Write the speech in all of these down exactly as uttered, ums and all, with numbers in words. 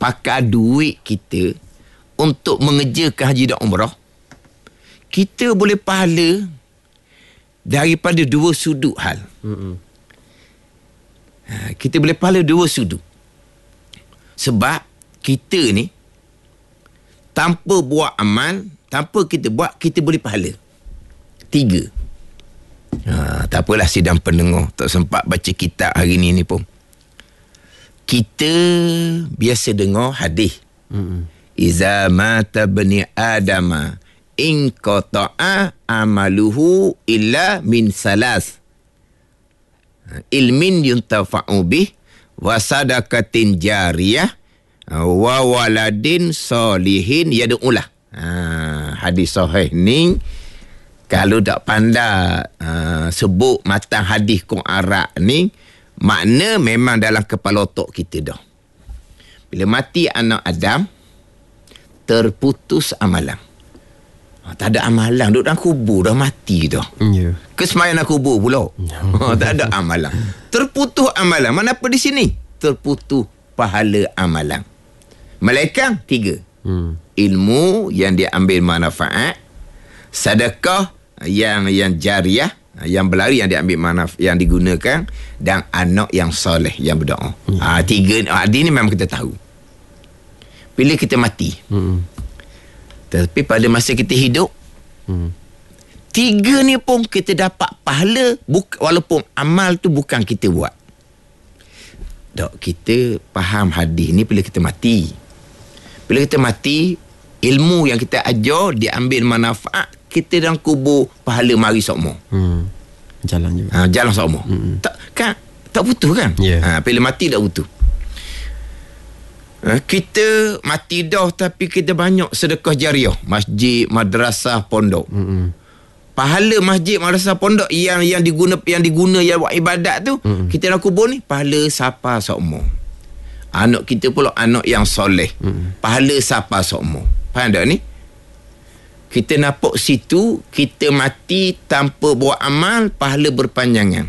pakai duit kita untuk mengerjakan haji dan umrah, kita boleh pahala daripada dua sudut hal. Mm-mm. Ha, kita boleh pahala dua sudut. Sebab kita ni tanpa buat amal, tanpa kita buat, kita boleh pahala. Tiga. Ha, tak apalah sidang pendengar, tak sempat baca kitab hari ni ni pun. Kita biasa dengar hadis. Mm-mm. Iza mata bani adama in qata'a amaluhu illa min salas. Ilmin yuntafa'u bih wa sadaqatin jariyah wa waladin solihin yad'ulah. Ha, hadis sahih ni kalau tak pandai uh, sebut matan hadis kong Arab ni, makna memang dalam kepala otak kita dah. Bila mati anak Adam, terputus amalan. Ha, tak ada amalan, duduk dalam kubur dah mati dah. Yeah. Kesemayaan kubur pula. Ha, tak ada amalan. Terputus amalan. Mana apa di sini? Terputus pahala amalan. Melainkan tiga. Hmm. Ilmu yang dia ambil manfaat, sedekah yang yang jariah, yang berlari, yang diambil manfaat, yang digunakan, dan anak yang soleh yang berdoa. Hmm. Ha, tiga ha, ini memang kita tahu. Bila kita mati. Hmm. Tapi pada masa kita hidup, hmm. tiga ni pun kita dapat pahala, buka, walaupun amal tu bukan kita buat. Dok, kita faham hadis ni bila kita mati. Bila kita mati, ilmu yang kita ajar diambil manfaat, kita dalam kubur pahala mari sokmo. Hmm. Jalan juga. Ha, jalan sokmo. Hmm. Tak kan tak putus kan? Yeah. Ha, bila mati tak putus. Kita mati dah tapi kita banyak sedekah jariah, masjid, madrasah, pondok. Mm-hmm. Pahala masjid, madrasah, pondok yang yang diguna yang diguna yang buat ibadat tu, mm-hmm. kita nak kubur ni pahala siapa sokmo. Anak kita pula anak yang soleh. Mm-hmm. Pahala siapa sokmo. Faham tak ni? Kita nampak situ, kita mati tanpa buat amal, pahala berpanjangan.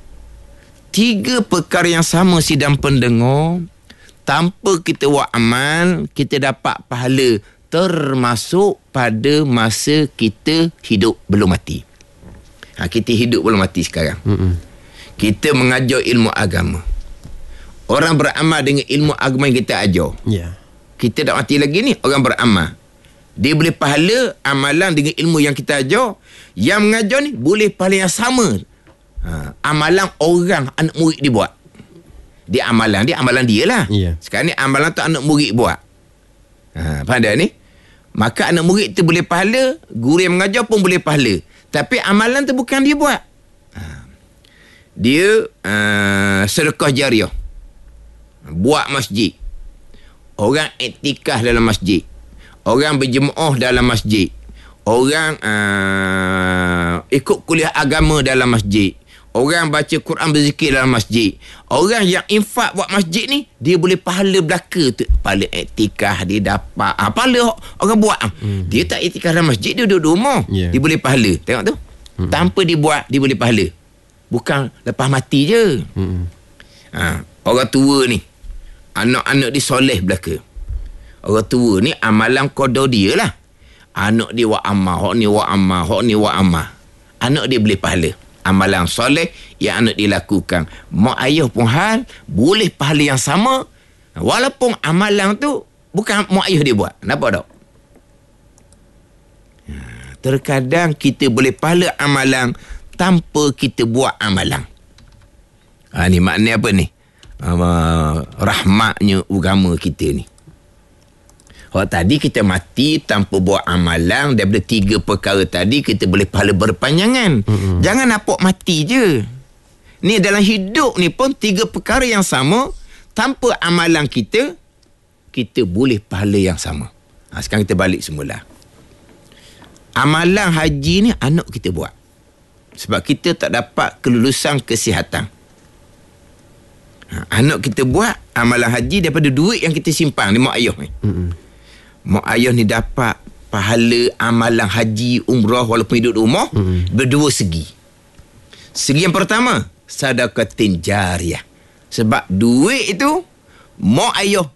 Tiga perkara yang sama sidang pendengar. Tanpa kita buat amal, kita dapat pahala, termasuk pada masa kita hidup belum mati. Ha, kita hidup belum mati sekarang. Mm-mm. Kita mengajar ilmu agama. Orang beramal dengan ilmu agama yang kita ajar. Yeah. Kita tak mati lagi ni, orang beramal. Dia boleh pahala amalan dengan ilmu yang kita ajar. Yang mengajar ni boleh pahala yang sama. Ha, amalan orang anak murid dia buat. Dia amalan dia amalan dia lah. Yeah. Sekarang ni amalan tu anak murid buat. Ha, faham tak ni? Maka anak murid tu boleh pahala, guru yang mengajar pun boleh pahala. Tapi amalan tu bukan dia buat. Ha. Dia uh, sedekah jariah. Buat masjid. Orang iktikaf dalam masjid. Orang berjemaah dalam masjid. Orang uh, ikut kuliah agama dalam masjid. Orang baca Quran, berzikir dalam masjid. Orang yang infak buat masjid ni, dia boleh pahala belaka tu. Pahala iktikaf dia dapat. Ha, pahala orang buat. Hmm. Dia tak iktikaf dalam masjid, dia duduk rumah. Yeah. Dia boleh pahala. Tengok tu. Hmm. Tanpa dia buat, dia boleh pahala. Bukan lepas mati je. Hmm. Ha, orang tua ni, anak-anak dia soleh belaka. Orang tua ni, amalan qada dia lah. Anak dia buat amal, hak ni buat amal, hak ni buat amal. Anak dia boleh pahala. Amalan soleh yang anak dia lakukan. Mak ayah pun hal boleh pahala yang sama, walaupun amalan tu bukan mak ayah dia buat. Nampak tak? Terkadang kita boleh pahala amalan tanpa kita buat amalan. Ha, ni maknanya apa ni? Uh, rahmatnya agama kita ni. Kalau tadi kita mati tanpa buat amalan, daripada tiga perkara tadi kita boleh pahala berpanjangan. Mm-hmm. Jangan nampak mati je. Ni dalam hidup ni pun tiga perkara yang sama, tanpa amalan kita, kita boleh pahala yang sama. Ha, sekarang kita balik semula. Amalan haji ni anak kita buat. Sebab kita tak dapat kelulusan kesihatan. Ha, anak kita buat amalan haji daripada duit yang kita simpan di mak ayah ni. Mm-hmm. Mak ayah ni dapat pahala amalan haji, umrah walaupun hidup di rumah, hmm. berdua segi. Segi yang pertama, sedekatin jariah. Sebab duit itu mak ayah